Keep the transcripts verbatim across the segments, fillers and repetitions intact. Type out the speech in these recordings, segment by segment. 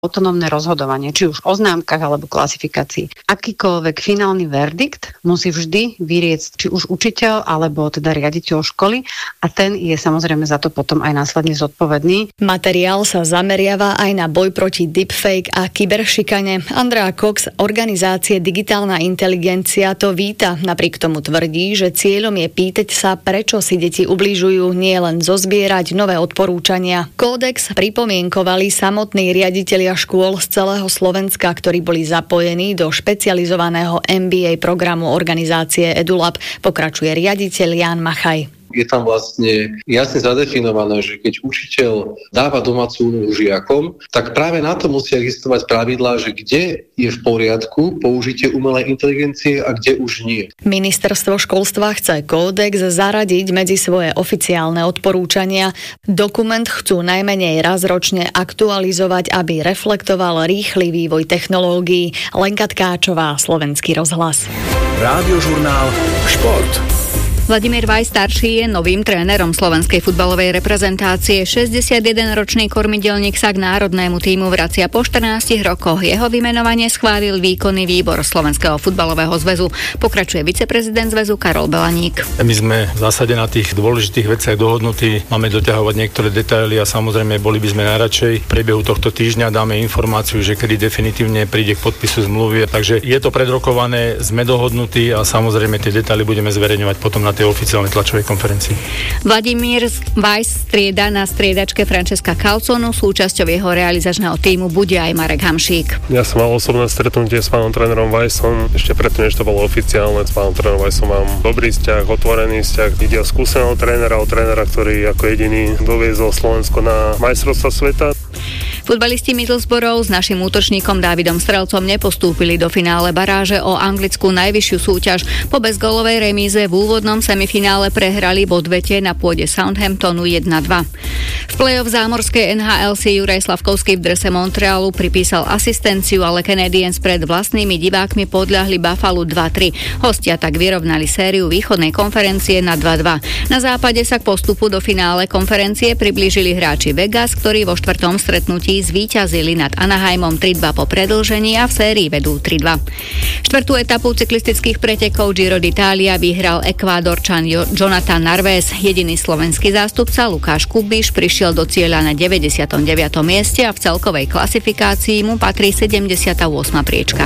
autonómne rozhodovanie, či už o známkach alebo klasifikácii. Akýkoľvek finálny verdikt musí vždy vyriecť či už učiteľ alebo teda riaditeľ školy a ten je samozrejme za to potom aj následne zodpovedný. Materiál sa zameriava aj na boj proti deepfake a kyberšikane. Andrea Cox, organizácie Digitálna inteligencia, to víta. Napriek tomu tvrdí, že cieľom je pýtať sa, prečo si deti ubližujú, nie len zozbierať nové odporúčania. Kódex pripomienkovali samotní riaditelia škôl z celého Slovenska, ktorí boli zapojení do špecializovaného em bé á programu organizácie EduLab, pokračuje riaditeľ Ján Machaj. Je tam vlastne jasne zadefinované, že keď učiteľ dáva domácu úlohu žiakom, tak práve na to musia existovať pravidlá, že kde je v poriadku použitie umelej inteligencie a kde už nie. Ministerstvo školstva chce kódex zaradiť medzi svoje oficiálne odporúčania. Dokument chcú najmenej raz ročne aktualizovať, aby reflektoval rýchly vývoj technológií. Lenka Tkáčová, Slovenský rozhlas. Rádiožurnál Šport. Vladimír Vajs starší je novým trénerom slovenskej futbalovej reprezentácie. šesťdesiatjedenročný kormidelník sa k národnému tímu vracia po štrnástich rokoch. Jeho vymenovanie schválil výkonný výbor Slovenského futbalového zväzu. Pokračuje viceprezident zväzu Karol Belaník. My sme v zásade na tých dôležitých veciach dohodnutí. Máme doťahovať niektoré detaily a samozrejme boli by sme najradšej. V priebehu tohto týždňa dáme informáciu, že kedy definitívne príde k podpisu zmluvy. Takže je to predrokované, sme dohodnutí a samozrejme tie detaily budeme zverejňovať potom na tej oficiálnej tlačovej konferencii. Vladimír Vajs strieda na striedačke Francesca Calzonu. Súčasťou jeho realizačného tímu bude aj Marek Hamšík. Ja som mal osobné stretnutie s pánom trénerom Vajsom. Ešte predtým, než to bolo oficiálne, s pánom trénerom Vajsom mám dobrý vzťah, otvorený vzťah. Ide o skúseného trénera, o trénera, ktorý ako jediný doviezol Slovensko na majstrovstvá sveta. Futbalisti Middlesbrough s našim útočníkom Dávidom Strelcom nepostúpili do finále baráže o anglickú najvyššiu súťaž. Po bezgólovej remíze v úvodnom semifinále prehrali Bodvete na pôde Southamptonu jedna dva. V play-off zámorskej en há el si Juraj Slavkovský v drese Montrealu pripísal asistenciu, ale Canadiens pred vlastnými divákmi podľahli Buffalo dva tri. Hostia tak vyrovnali sériu východnej konferencie na dva dva. Na západe sa k postupu do finále konferencie priblížili hráči Vegas, ktorí vo štvrtom stretnutí zvíťazili nad Anaheimom tri dva po predĺžení a v sérii vedú tri dva. Štvrtú etapu cyklistických pretekov Giro d'Italia vyhral Ekvádorčan Jonathan Narváez. Jediný slovenský zástupca Lukáš Kubiš prišiel do cieľa na deväťdesiatom deviatom mieste a v celkovej klasifikácii mu patrí sedemdesiata ôsma priečka.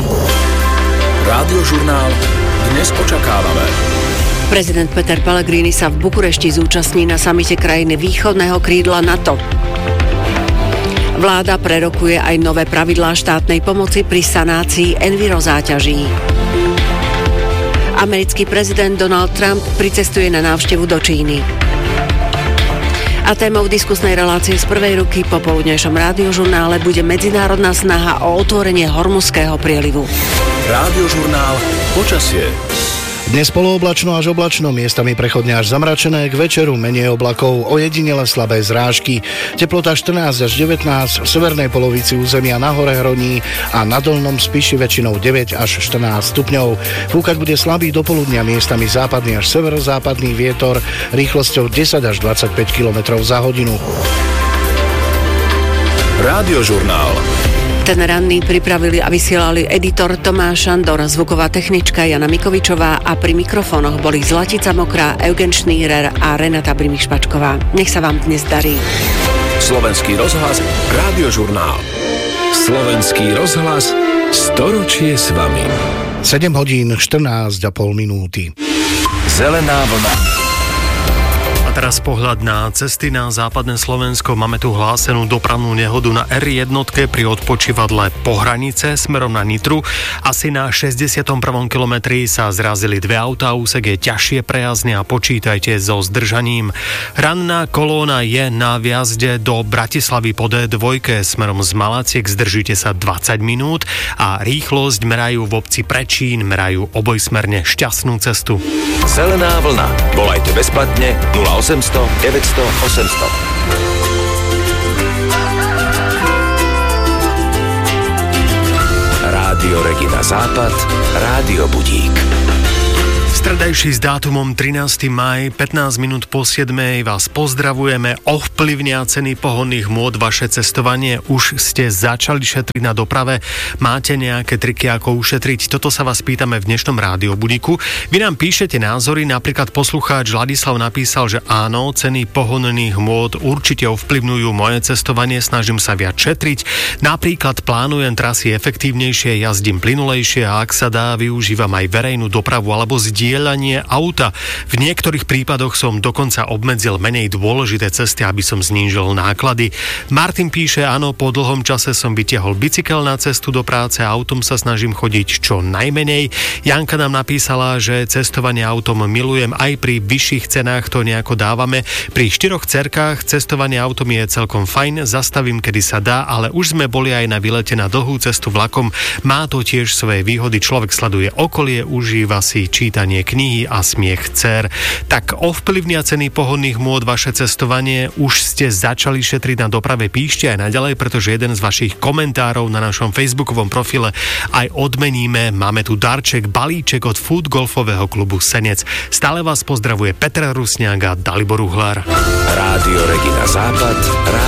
Rádiožurnál dnes očakávame. Prezident Peter Pellegrini sa v Bukurešti zúčastní na samite krajiny východného krídla NATO. Vláda prerokuje aj nové pravidlá štátnej pomoci pri sanácii envirozáťaží. Americký prezident Donald Trump pricestuje na návštevu do Číny. A témou diskusnej relácie z prvej ruky po poludnejšom rádiožurnále bude medzinárodná snaha o otvorenie Hormuzského prielivu. Rádiožurnál počasie. Dnes polooblačno až oblačno, miestami prechodne až zamračené, k večeru menej oblakov, ojedinele slabé zrážky. Teplota štrnásť až devätnásť, v severnej polovici územia na hore Hroní a na dolnom Spiši väčšinou deväť až štrnásť stupňov. Fúkať bude slabý dopoludnia, miestami západný až severozápadný vietor rýchlosťou desať až dvadsaťpäť kilometrov za hodinu. Rádiožurnál. Ten ranný pripravili a vysielali editor Tomáš Šandor, zvuková technička Jana Mikovičová a pri mikrofónoch boli Zlatica Mokrá, Eugen Šnírer a Renata Brimiš-Pačková. Nech sa vám dnes darí. Slovenský rozhlas, Rádiožurnál. Slovenský rozhlas, storočie s vami. sedem hodín štrnásť a pol minúty. Zelená vlna. Teraz pohľad na cesty na západné Slovensko. Máme tu hlásenú dopravnú nehodu na er jedna pri odpočívadle Pohranice smerom na Nitru. Asi na šesťdesiatom prvom kilometri sa zrazili dve autá, úsek je ťažšie prejazdný a počítajte so zdržaním. Ranná kolóna je na viazde do Bratislavy po dé dva smerom z Malaciek, zdržíte sa dvadsať minút a rýchlosť merajú v obci Prečín, merajú obojsmerne. Šťastnú cestu. Zelená vlna. Volajte bezplatne nula osemsto deväťsto osemsto. Rádio Regina Západ, Rádio Budík. Stredajší s dátumom trinásteho mája, pätnásť minút po siedmej vás pozdravujeme. Ovplyvnia ceny pohonných môd vaše cestovanie? Už ste začali šetriť na doprave? Máte nejaké triky, ako ušetriť? Toto sa vás pýtame v dnešnom rádiobudíku. Vy nám píšete názory, napríklad poslucháč Ladislav napísal, že áno, ceny pohonných môd určite ovplyvňujú moje cestovanie, snažím sa viac šetriť. Napríklad plánujem trasy efektívnejšie, jazdím plynulejšie a ak sa dá, využívam aj verejnú dopravu alebo zdieľanie auta. V niektorých prípadoch som dokonca obmedzil menej dôležité cesty, aby som znížil náklady. Martin píše, áno, po dlhom čase som vytiahol bicykel na cestu do práce a autom sa snažím chodiť čo najmenej. Janka nám napísala, že cestovanie autom milujem, aj pri vyšších cenách to nejako dávame. Pri štyroch cerkách cestovanie autom je celkom fajn, zastavím kedy sa dá, ale už sme boli aj na výlete na dlhú cestu vlakom. Má to tiež svoje výhody, človek sleduje okolie, užíva si čítanie knihy a smiech dcér. Tak ovplyvnia ceny pohonných môd vaše cestovanie? Už ste začali šetriť na doprave? Píšte aj naďalej, pretože jeden z vašich komentárov na našom facebookovom profile aj odmeníme. Máme tu darček, balíček od Food Golfového klubu Senec. Stále vás pozdravuje Peter Rusňák a Dalibor Uhlar. Rádio Regina Západ.